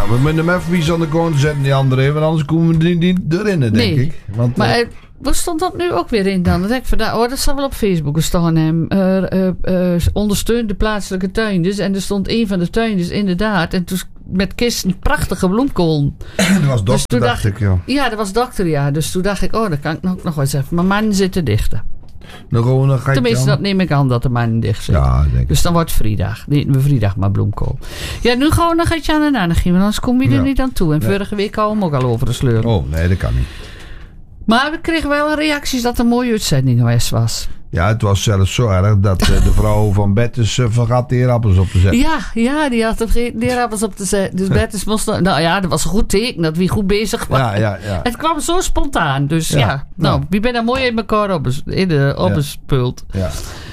we moeten hem even wie aan de kant zetten, die andere even, want anders komen we niet erin, denk ik. Want, maar waar stond dat nu ook weer in dan? Dat denk ik van, dat zal wel op Facebook staan. Ondersteun de plaatselijke tuinders. En er stond een van de tuinders inderdaad. En toen met kisten prachtige bloemkool. Dat was dokter, dus dacht ik, ja. Ja, dat was dokter, ja. Dus toen dacht ik, dan kan ik nog wel eens even. Mijn man zit te dichten. Tenminste, dat neem ik aan dat de man dicht zit. Ja, denk ik. Dus dan wordt vrijdag. Nee, we vrijdag maar bloemkool. Ja, nu gaan we nog een aan de aandacht, want anders kom je er niet aan toe. En vorige week hadden we hem ook al over de sleur. Oh, nee, dat kan niet. Maar we kregen wel reacties dat het een mooie uitzending geweest was. Ja, het was zelfs zo erg dat de vrouw van Bettes vergat de eerappels op te zetten. Ja, die had vergeten de eerappels op te zetten. Dus Bettes moest... Nou ja, dat was een goed teken dat wie goed bezig was. Ja. Het kwam zo spontaan. Dus wie ben daar mooi in elkaar opgespult. Ja.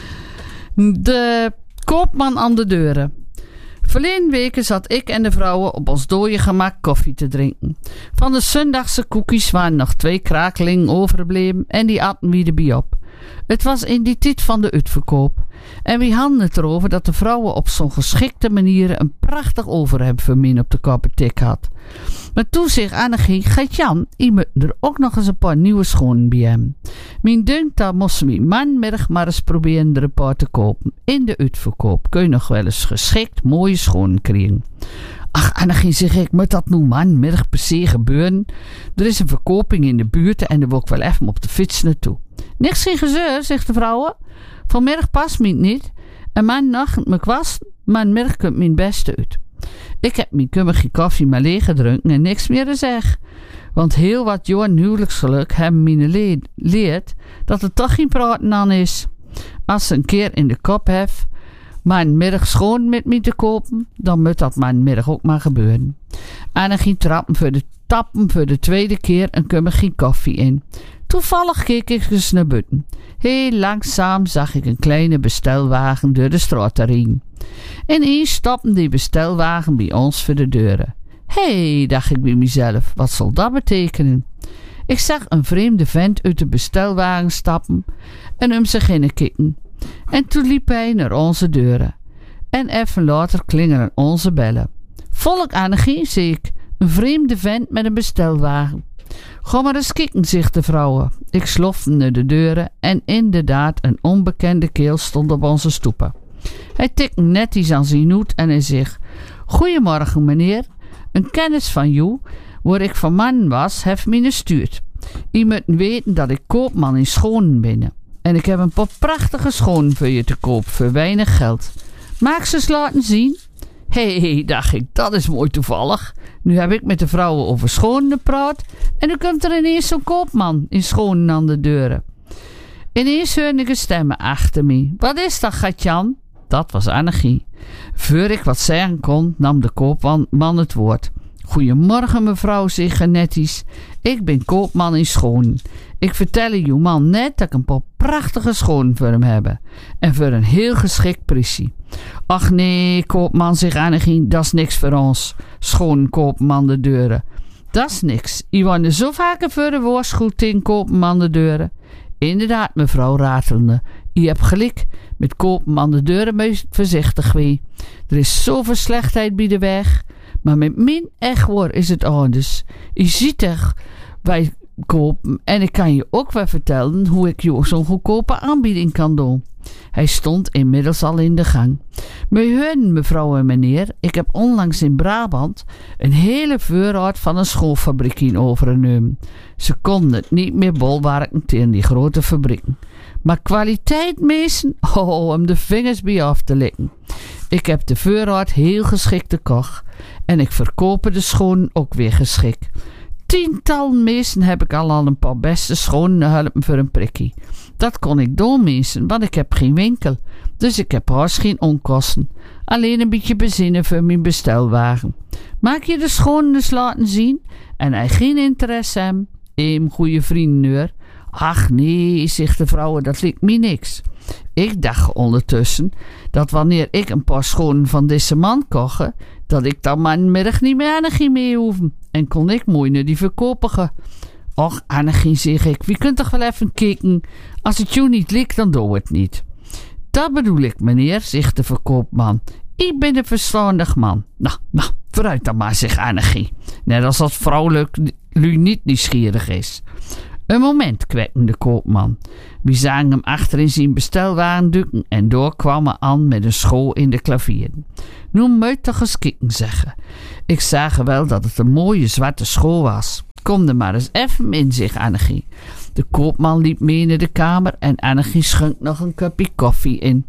De koopman aan de deuren. Verleden weken zat ik en de vrouwen op ons dode gemak koffie te drinken. Van de zondagse koekjes waren nog 2 krakelingen overgebleven en die aten we erbij op. Het was in die tijd van de uitverkoop. En we hadden het erover dat de vrouwen op zo'n geschikte manier een prachtig overhemd voor min op de koppetik had. Maar toen zich Annegien, gaat Jan, je moet er ook nog eens een paar nieuwe schoenen bij hem. Mijn dunkt, daar moesten we manmiddag maar eens proberen er een paar te kopen. In de uitverkoop kun je nog wel eens geschikt mooie schoenen krijgen. Ach, Annegien, zeg ik, moet dat nu manmiddag per se gebeuren? Er is een verkoping in de buurt en daar wil ik wel even op de fiets naartoe. Niks geen gezeur, zegt de vrouwen. Vanmiddag past me niet. En maandag me kwast, maanmiddag komt mijn beste uit. Ik heb mijn kummige koffie maar leeg gedronken en niks meer te zeggen. Want heel wat Johan huwelijksgeluk hebben mijn leert dat er toch geen praten aan is. Als ze een keer in de kop heeft, maanmiddag schoon met me te kopen, dan moet dat maanmiddag ook maar gebeuren. En dan ging tappen voor de tweede keer en kummige koffie in. Toevallig keek ik eens naar buiten. Heel langzaam zag ik een kleine bestelwagen door de straat rijden. Ineens stopte die bestelwagen bij ons voor de deuren. Hé, dacht ik bij mezelf, wat zal dat betekenen? Ik zag een vreemde vent uit de bestelwagen stappen en om zich heen kijken. En toen liep hij naar onze deuren. En even later klingelen onze bellen. Volk Annegien, zie ik, een vreemde vent met een bestelwagen. Ga maar eens kijken, zegt de vrouwen. Ik slofte naar de deuren en inderdaad een onbekende keel stond op onze stoepen. Hij tikte netjes aan zijn hoed en hij zegt: Goedemorgen meneer, een kennis van jou, waar ik van man was, heeft me gestuurd. Je moet weten dat ik koopman in schoenen ben. En ik heb een paar prachtige schoenen voor je te koop voor weinig geld. Maak ze eens laten zien? Hé, dacht ik, dat is mooi toevallig. Nu heb ik met de vrouwen over schoenen gepraat en nu komt er ineens zo'n koopman in schoenen aan de deuren. Ineens hoorde ik een stemmen achter me. Wat is dat, Gatjan? Dat was Annegien. Voor ik wat zeggen kon, nam de koopman het woord. Goedemorgen mevrouw, zeg netjes. Ik ben koopman in schoenen. Ik vertel uw man net dat ik een paar prachtige schoenen voor hem heb. En voor een heel geschikt prijsje. Ach nee, koopman, zegt Annegien, dat is niks voor ons. Schoenen koopman de deuren. Dat is niks. Je woonde zo vaker voor de waarschuwing in koopman de deuren. Inderdaad, mevrouw ratelende. Je hebt gelijk. Met koopman de deuren ben je voorzichtig wee. Er is zoveel slechtheid bij de weg. Maar met mijn echtwoord is het anders. Je ziet er wij kopen en ik kan je ook wel vertellen hoe ik je zo'n goedkope aanbieding kan doen. Hij stond inmiddels al in de gang. Mevrouw en meneer, ik heb onlangs in Brabant een hele voorraad van een schoolfabriek overgenomen. Ze konden het niet meer bolwerken tegen die grote fabrieken. Maar kwaliteit meesten, om de vingers bij af te likken. Ik heb de voorraad heel geschikt gekocht en ik verkoop de schoenen ook weer geschikt. Tientallen meesten heb ik al aan een paar beste schoenen helpen voor een prikkie. Dat kon ik doen, meesten, want ik heb geen winkel. Dus ik heb haast geen onkosten. Alleen een beetje bezinnen voor mijn bestelwagen. Maak je de schoenen eens laten zien? En hij geen interesse hem. Goeie vrienden, Ach nee, zegt de vrouw, dat lijkt me niks. Ik dacht ondertussen dat wanneer ik een paar schoenen van deze man kocht, dat ik dan maanmiddag niet meer Annegien mee hoeven. En kon ik mooi naar die verkoper. Och, Annegien, zeg ik, wie kunt toch wel even kijken? Als het jou niet lijkt, dan doe het niet. Dat bedoel ik, meneer, zegt de verkoopman. Ik ben een verstandig man. Nou, Vooruit dan maar, zegt Annegie. Net als dat vrouwelijk lui niet nieuwsgierig is. Een moment, kwekte de koopman. We zagen hem achter in zijn bestelwagen duiken en door kwam hij aan met een school in de klavieren. Nu moet toch eens kikken zeggen. Ik zag wel dat het een mooie zwarte school was. Kom er maar eens even in, zegt Annegie. De koopman liep mee naar de kamer en Annegie schonk nog een kopje koffie in.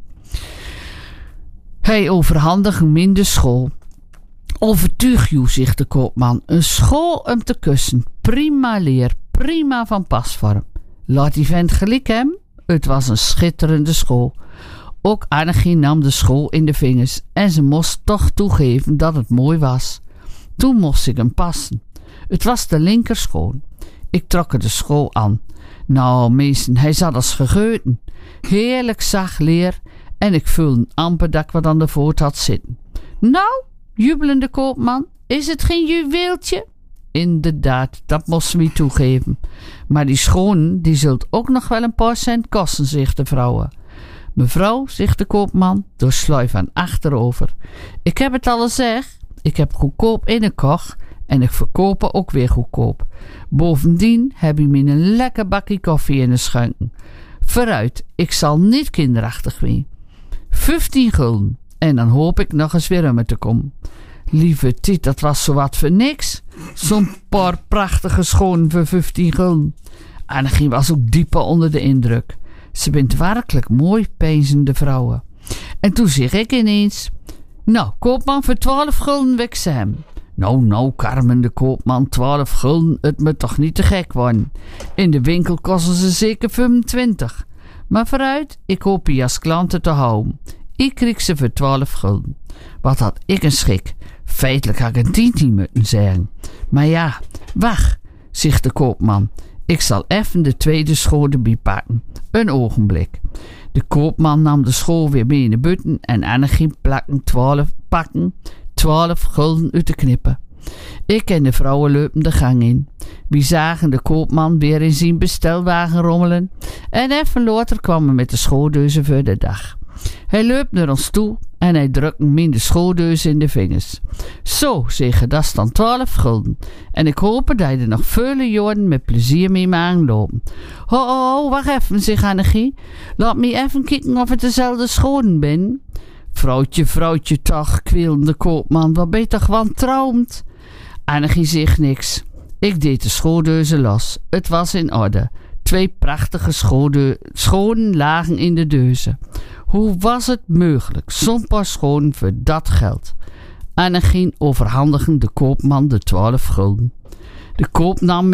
Hij overhandigde hem in de school. Overtuig je, zegt de koopman. Een school om te kussen. Prima leer, prima van pasvorm. Laat die vent gelijk hem. Het was een schitterende school. Ook Annegie nam de school in de vingers en ze moest toch toegeven dat het mooi was. Toen moest ik hem passen. Het was de linkerschoon. Ik trok er de school aan. Nou, meesten, hij zat als gegeuten. Heerlijk zacht leer en ik voelde amper dat ik wat aan de voet had zitten. Nou, jubelende koopman, is het geen juweeltje? Inderdaad, dat moesten we toegeven. Maar die schoenen, die zult ook nog wel een paar cent kosten, zegt de vrouw. Mevrouw, zegt de koopman, door sluif van achterover. Ik heb het al gezegd, ik heb goedkoop ingekocht en ik verkoop ook weer goedkoop. Bovendien heb ik me een lekker bakje koffie in de schenken. Vooruit, ik zal niet kinderachtig zijn. 15 gulden en dan hoop ik nog eens weer om te komen. Lieve Tiet, dat was zowat voor niks. Zo'n paar prachtige schoenen voor 15 gulden. Annegie was ook dieper onder de indruk. Ze bent werkelijk mooi, peinzende vrouwen. En toen zeg ik ineens: nou, koopman, voor 12 gulden wek ze hem. Nou, Carmen de koopman, 12 gulden, het moet toch niet te gek worden. In de winkel kosten ze zeker 25. Maar vooruit, ik hoop je als klanten te houden. Ik kreeg ze voor 12 gulden. Wat had ik een schik. Feitelijk had ik een 10 moeten zeggen. Maar ja, wacht, zegt de koopman. Ik zal even de tweede school erbij pakken. Een ogenblik. De koopman nam de school weer mee in de butten en Annegie pakken 12 gulden uit te knippen. Ik en de vrouwen liepen de gang in. We zagen de koopman weer in zijn bestelwagen rommelen en even later kwam hij met de schooldeuzen voor de dag. Hij liep naar ons toe en hij drukte me de schooldeuzen in de vingers. Zo, zeggen, dat is dan 12 gulden. En ik hoop dat je er nog vele jaren met plezier mee mag lopen. Ho, wacht even, zegt Annegie. Laat me even kijken of het dezelfde schoenen ben. Vrouwtje, toch, kweelde de koopman. Wat ben je toch wantrouwend? Annegie zegt niks. Ik deed de schooldeuzen los. Het was in orde. 2 prachtige schoenen lagen in de deuzen. Hoe was het mogelijk? Zo'n paar schoenen voor dat geld. Annegie overhandigde de koopman de 12 gulden. De koop nam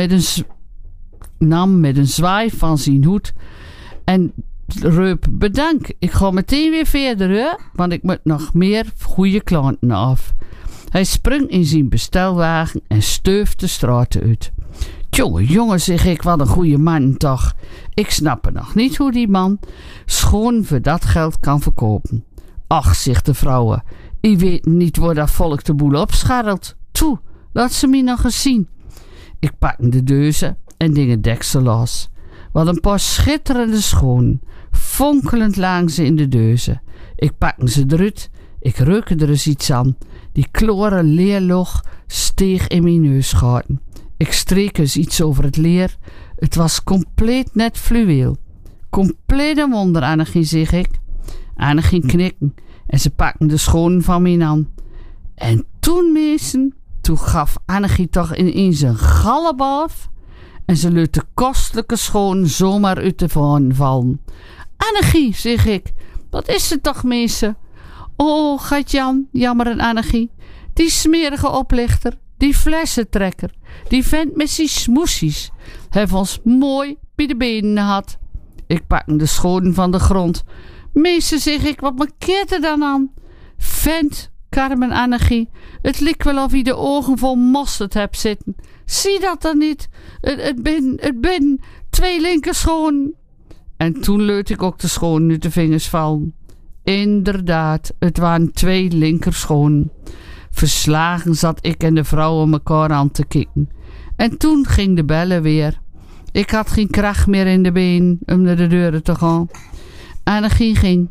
met een zwaai van zijn hoed en reup: bedankt, ik ga meteen weer verder, hè? Want ik moet nog meer goede klanten af. Hij sprong in zijn bestelwagen en steufde de straat uit. Jongen, zeg ik, wat een goede man toch. Ik snap er nog niet hoe die man schoon voor dat geld kan verkopen. Ach, zegt de vrouwen, ik weet niet waar dat volk de boel opscharrelt. Toe, laat ze me nog eens zien. Ik pakte de deuzen en dingen deksel los. Wat een paar schitterende schoenen. Fonkelend lagen ze in de deuzen. Ik pakte ze eruit. Ik reukte er eens iets aan. Die kloren leerlog steeg in mijn neusgaten. Ik streek eens iets over het leer. Het was compleet net fluweel. Compleet een wonder, Annegie, zeg ik. Annegie knikken en ze pakten de schoenen van mij aan. En toen, meesten, toen gaf Annegie toch ineens een galop af en ze liet de kostelijke schoenen zomaar uit de voren vallen. Annegie, zeg ik, wat is het toch, meester? Oh, gaat Jan, jammer en Annegie. Die smerige oplichter, die flessentrekker, die vent met zijn smoesies, heeft ons mooi bij de benen gehad. Ik pakte de schoenen van de grond. Meester, zeg ik, wat markeert er dan aan? Vent, Carmen, Annegie, het lijkt wel of je de ogen vol mosterd hebt zitten. Zie dat dan niet? Het ben 2 linkerschoenen. En toen leut ik ook de schoenen uit de vingers vallen. Inderdaad, het waren 2 linkerschoenen. Verslagen zat ik en de vrouwen elkaar aan te kijken. En toen ging de bellen weer. Ik had geen kracht meer in de been om naar de deuren te gaan. Annegie ging.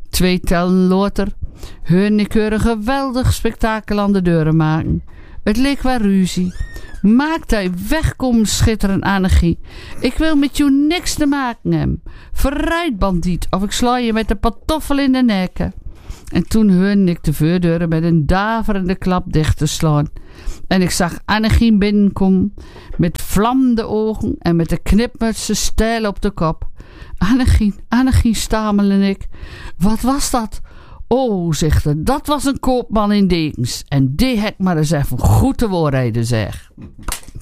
2 tellen later hoorde ik een geweldig spektakel aan de deuren maken. Het leek wel ruzie. Maak hij wegkomen, schitterend Annegie. Ik wil met jou niks te maken hebben. Verrijd, bandiet, of ik sla je met de pantoffel in de nekken. En toen hoorde ik de voordeuren met een daverende klap dicht te slaan. En ik zag Annegie binnenkomen met vlammende ogen en met de knipmutsen stijl op de kop. Annegie, stamelde ik. Wat was dat? Oh, zegt ze, dat was een koopman in dekens. En die heb ik maar eens even goed te woorden, zeg.